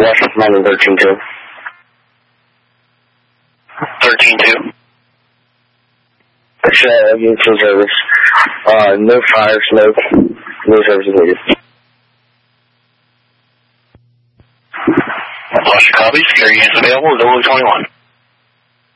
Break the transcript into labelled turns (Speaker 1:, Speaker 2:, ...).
Speaker 1: Washington Mountain 13-2.
Speaker 2: 13-2.
Speaker 1: Full service. No fire, smoke. No service is needed.
Speaker 2: Lost your copies. Carry units available. 021.